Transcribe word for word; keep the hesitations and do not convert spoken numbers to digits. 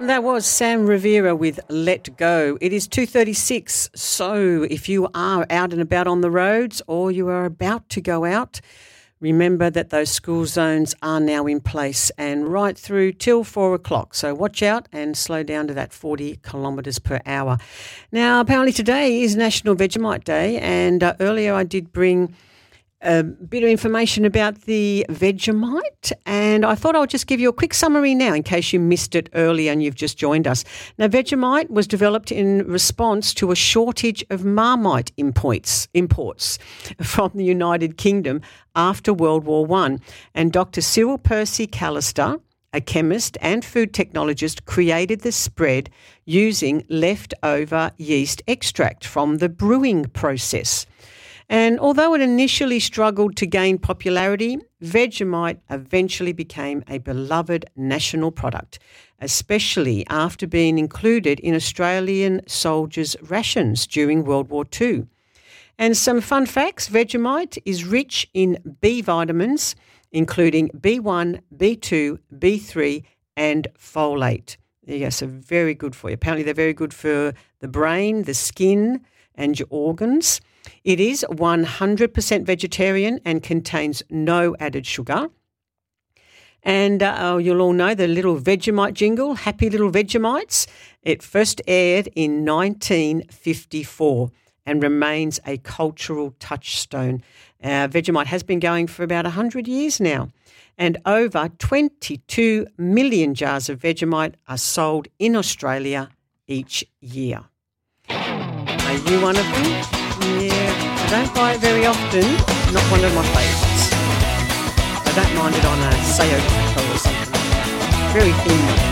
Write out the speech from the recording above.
That was Sam Rivera with Let Go. It is two thirty-six, so if you are out and about on the roads or you are about to go out, remember that those school zones are now in place and right through till four o'clock. So watch out and slow down to that forty kilometres per hour. Now, apparently today is National Vegemite Day, and uh, earlier I did bring a bit of information about the Vegemite, and I thought I would just give you a quick summary now in case you missed it earlier and you've just joined us. Now, Vegemite was developed in response to a shortage of Marmite imports, imports from the United Kingdom after World War One, and Doctor Cyril Percy Callister, a chemist and food technologist, created the spread using leftover yeast extract from the brewing process. And although it initially struggled to gain popularity, Vegemite eventually became a beloved national product, especially after being included in Australian soldiers' rations during World War Two. And some fun facts: Vegemite is rich in B vitamins, including B one, B two, B three and folate. Yes, so very good for you. Apparently they're very good for the brain, the skin and your organs. It is one hundred percent vegetarian and contains no added sugar. And uh, oh, you'll all know the little Vegemite jingle, Happy Little Vegemites. It first aired in nineteen fifty-four and remains a cultural touchstone. Uh, Vegemite has been going for about one hundred years now, and over twenty-two million jars of Vegemite are sold in Australia each year. Are you one of them? Yeah, I don't buy it very often. Not one of my favourites. I don't mind it on a Sayo taco or something. Very thin.